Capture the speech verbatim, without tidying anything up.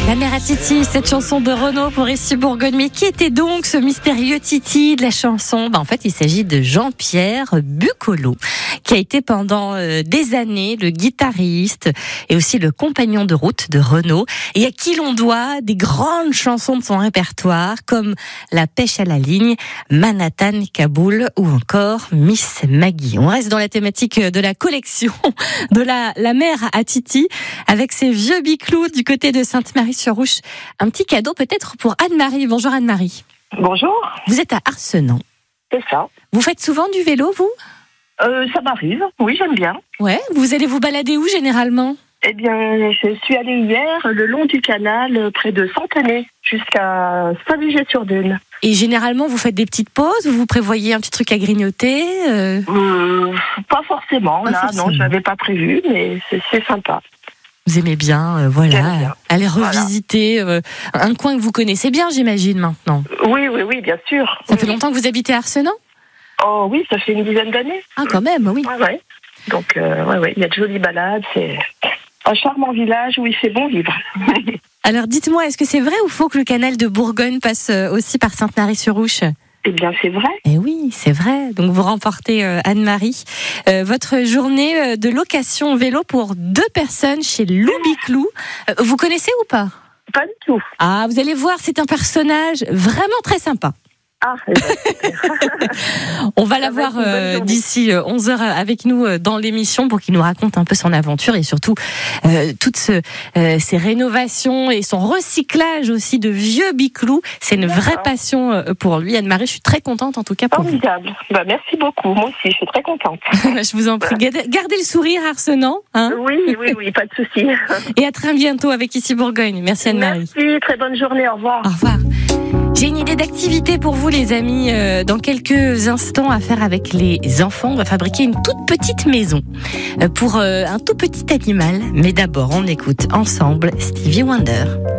La mère à Titi, cette chanson de Renaud pour Ici Bourgogne. Mais qui était donc ce mystérieux Titi de la chanson? Ben, en fait, il s'agit de Jean-Pierre Bucolo, qui a été pendant euh, des années le guitariste et aussi le compagnon de route de Renaud, et à qui l'on doit des grandes chansons de son répertoire, comme La pêche à la ligne, Manhattan, Kaboul ou encore Miss Maggie. On reste dans la thématique de la collection de la, la mère à Titi, avec ses vieux biclous du côté de Sainte-Marie-sur-Rouge. Un petit cadeau peut-être pour Anne-Marie. Bonjour Anne-Marie. Bonjour. Vous êtes à Arcenant. C'est ça. Vous faites souvent du vélo, vous ? euh, Ça m'arrive, oui, j'aime bien. Ouais, vous allez vous balader où généralement ? Eh bien, je suis allée hier le long du canal, près de Centenay, jusqu'à Saint-Vigée-sur-Dune. Et généralement, vous faites des petites pauses, vous vous prévoyez un petit truc à grignoter euh... Euh, Pas forcément, pas là, forcément. non, je l'avais pas prévu, mais c'est, c'est sympa. Vous aimez bien, euh, voilà, J'aime bien. aller revisiter euh, un coin que vous connaissez bien, j'imagine, maintenant. Oui, oui, oui, bien sûr. Ça oui. fait longtemps que vous habitez à Arcenant ? Oh oui, ça fait une dizaine d'années. Ah, quand même, oui. Ouais, ouais. Donc, euh, ouais, ouais, il y a de jolies balades, c'est un charmant village où il fait bon vivre. Alors, dites-moi, est-ce que c'est vrai ou faux que le canal de Bourgogne passe euh, aussi par Sainte-Marie-sur-Rouge ? Eh bien, c'est vrai. Eh oui, c'est vrai. Donc, vous remportez, euh, Anne-Marie, euh, votre journée euh, de location vélo pour deux personnes chez Lou Biclou. Euh, vous connaissez ou pas ? Pas du tout. Ah, vous allez voir, c'est un personnage vraiment très sympa. Ah, eh ben, super. On va Ça l'avoir va être une bonne euh, journée. d'ici euh, onze heures avec nous euh, dans l'émission pour qu'il nous raconte un peu son aventure et surtout euh, toutes ce, euh, ces rénovations et son recyclage aussi de vieux biclous. C'est une vraie D'accord. passion euh, pour lui. Anne-Marie, je suis très contente en tout cas pour vous. Formidable. Bah, merci beaucoup. Moi aussi, je suis très contente. Je vous en prie. Gardez gardez le sourire, Arcenant. Hein, Oui, oui, oui, pas de souci. et à très bientôt avec Ici Bourgogne. Merci Anne-Marie. Merci, très bonne journée, au revoir. Au revoir. J'ai une idée d'activité pour vous les amis, euh, dans quelques instants à faire avec les enfants. On va fabriquer une toute petite maison euh, pour euh, un tout petit animal. Mais d'abord on écoute ensemble Stevie Wonder.